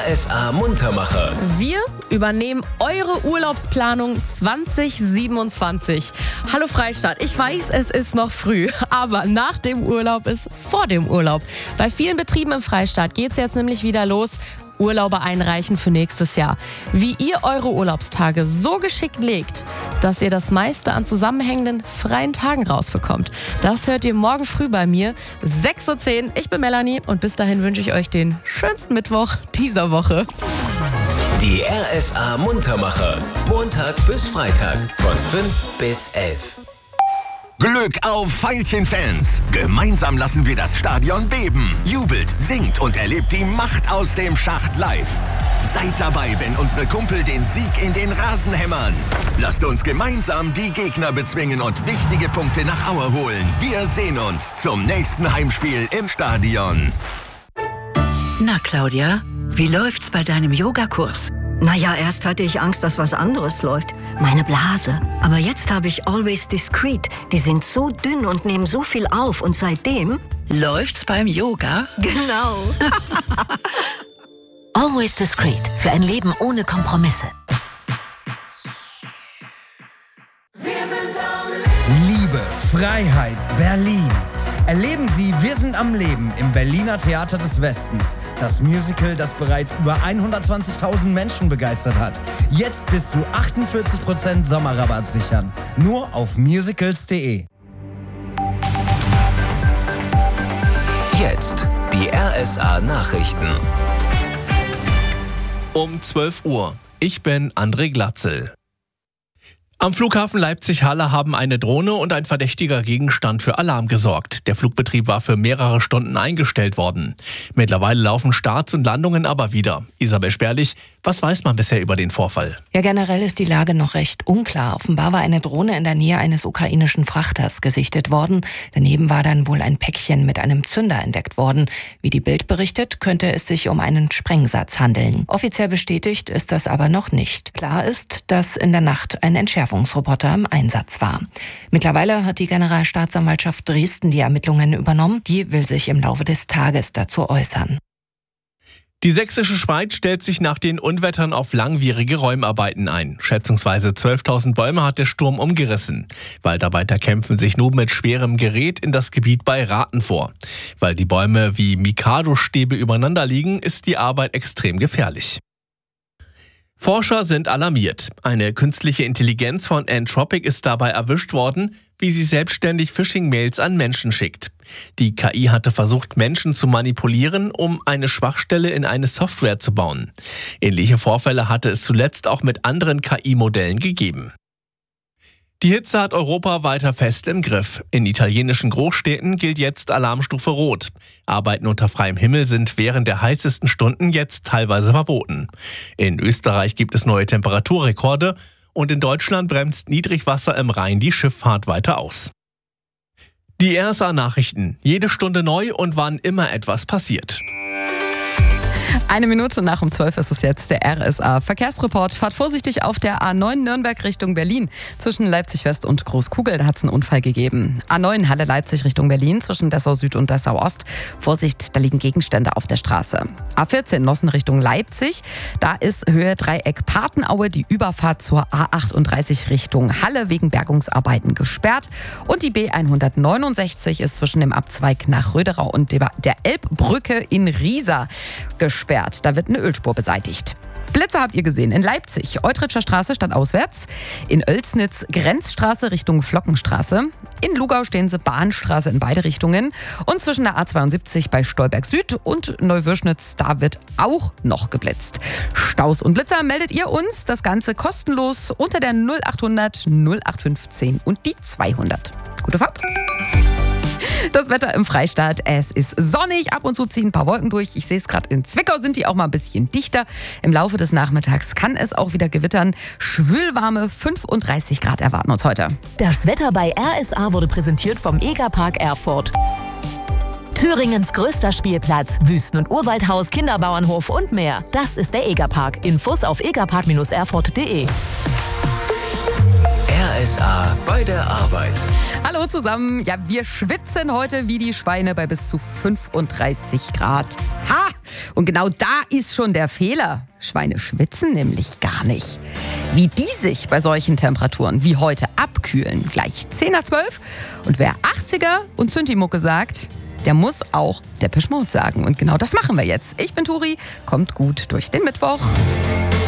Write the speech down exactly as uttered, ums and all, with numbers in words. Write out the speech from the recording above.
S A Muntermacher. Wir übernehmen eure Urlaubsplanung zwanzig siebenundzwanzig. Hallo Freistadt, ich weiß, es ist noch früh, aber nach dem Urlaub ist vor dem Urlaub. Bei vielen Betrieben im Freistaat geht es jetzt nämlich wieder los. Urlaube einreichen für nächstes Jahr. Wie ihr eure Urlaubstage so geschickt legt, dass ihr das meiste an zusammenhängenden freien Tagen rausbekommt. Das hört ihr morgen früh bei mir, sechs Uhr zehn. Ich bin Melanie und bis dahin wünsche ich euch den schönsten Mittwoch dieser Woche. Die R S A Muntermacher. Montag bis Freitag von fünf bis elf. Glück auf Veilchen-Fans! Gemeinsam lassen wir das Stadion beben. Jubelt, singt und erlebt die Macht aus dem Schacht live. Seid dabei, wenn unsere Kumpel den Sieg in den Rasen hämmern. Lasst uns gemeinsam die Gegner bezwingen und wichtige Punkte nach Aue holen. Wir sehen uns zum nächsten Heimspiel im Stadion. Na Claudia, wie läuft's bei deinem Yogakurs? Naja, erst hatte ich Angst, dass was anderes läuft. Meine Blase. Aber jetzt habe ich Always Discreet. Die sind so dünn und nehmen so viel auf. Und seitdem... Läuft's beim Yoga? Genau. Always Discreet. Für ein Leben ohne Kompromisse. Liebe, Freiheit, Berlin. Erleben Sie Wir sind am Leben im Berliner Theater des Westens. Das Musical, das bereits über hundertzwanzigtausend Menschen begeistert hat. Jetzt bis zu achtundvierzig Prozent Sommerrabatt sichern. Nur auf musicals punkt de. Jetzt die R S A Nachrichten. Um zwölf Uhr. Ich bin André Glatzel. Am Flughafen Leipzig-Halle haben eine Drohne und ein verdächtiger Gegenstand für Alarm gesorgt. Der Flugbetrieb war für mehrere Stunden eingestellt worden. Mittlerweile laufen Starts und Landungen aber wieder. Isabel Sperlich, was weiß man bisher über den Vorfall? Ja, generell ist die Lage noch recht unklar. Offenbar war eine Drohne in der Nähe eines ukrainischen Frachters gesichtet worden. Daneben war dann wohl ein Päckchen mit einem Zünder entdeckt worden. Wie die Bild berichtet, könnte es sich um einen Sprengsatz handeln. Offiziell bestätigt ist das aber noch nicht. Klar ist, dass in der Nacht ein Entschärfungsroboter im Einsatz war. Mittlerweile hat die Generalstaatsanwaltschaft Dresden die Ermittlungen übernommen. Die will sich im Laufe des Tages dazu äußern. Die sächsische Schweiz stellt sich nach den Unwettern auf langwierige Räumarbeiten ein. Schätzungsweise zwölftausend Bäume hat der Sturm umgerissen. Waldarbeiter kämpfen sich nun mit schwerem Gerät in das Gebiet bei Rathen vor. Weil die Bäume wie Mikado-Stäbe übereinander liegen, ist die Arbeit extrem gefährlich. Forscher sind alarmiert. Eine künstliche Intelligenz von Anthropic ist dabei erwischt worden, wie sie selbstständig Phishing-Mails an Menschen schickt. Die K I hatte versucht, Menschen zu manipulieren, um eine Schwachstelle in eine Software zu bauen. Ähnliche Vorfälle hatte es zuletzt auch mit anderen K I-Modellen gegeben. Die Hitze hat Europa weiter fest im Griff. In italienischen Großstädten gilt jetzt Alarmstufe Rot. Arbeiten unter freiem Himmel sind während der heißesten Stunden jetzt teilweise verboten. In Österreich gibt es neue Temperaturrekorde und in Deutschland bremst Niedrigwasser im Rhein die Schifffahrt weiter aus. Die R S A-Nachrichten. Jede Stunde neu und wann immer etwas passiert. Eine Minute nach um zwölf ist es jetzt der R S A-Verkehrsreport. Fahrt vorsichtig auf der A neun Nürnberg Richtung Berlin. Zwischen Leipzig-West und Großkugel, da hat es einen Unfall gegeben. A neun Halle-Leipzig Richtung Berlin zwischen Dessau-Süd und Dessau-Ost. Vorsicht, da liegen Gegenstände auf der Straße. A vierzehn Nossen Richtung Leipzig. Da ist Höhe Dreieck Patenaue die Überfahrt zur A achtunddreißig Richtung Halle wegen Bergungsarbeiten gesperrt. Und die B hundertneunundsechzig ist zwischen dem Abzweig nach Röderau und der Elbbrücke in Riesa gesperrt. Da wird eine Ölspur beseitigt. Blitze habt ihr gesehen in Leipzig, Eutritscher Straße stadtauswärts, in Oelsnitz Grenzstraße Richtung Flockenstraße, in Lugau stehen sie Bahnstraße in beide Richtungen und zwischen der A zweiundsiebzig bei Stolberg Süd und Neuwürschnitz, da wird auch noch geblitzt. Staus und Blitzer meldet ihr uns, das Ganze kostenlos unter der null achthundert null acht fünfzehn und die zweihundert. Gute Fahrt! Das Wetter im Freistaat, es ist sonnig, ab und zu ziehen ein paar Wolken durch. Ich sehe es gerade in Zwickau, sind die auch mal ein bisschen dichter. Im Laufe des Nachmittags kann es auch wieder gewittern. Schwülwarme fünfunddreißig Grad erwarten uns heute. Das Wetter bei R S A wurde präsentiert vom Egerpark Erfurt. Thüringens größter Spielplatz, Wüsten- und Urwaldhaus, Kinderbauernhof und mehr. Das ist der Egerpark. Infos auf egerpark Bindestrich erfurt punkt de. R S A bei der Arbeit. Hallo zusammen. Ja, wir schwitzen heute wie die Schweine bei bis zu fünfunddreißig Grad. Ha! Und genau da ist schon der Fehler. Schweine schwitzen nämlich gar nicht. Wie die sich bei solchen Temperaturen wie heute abkühlen, gleich zehn nach zwölf. Und wer achtziger und Synthi-Mucke sagt, der muss auch Depeche Mode sagen. Und genau das machen wir jetzt. Ich bin Turi, kommt gut durch den Mittwoch.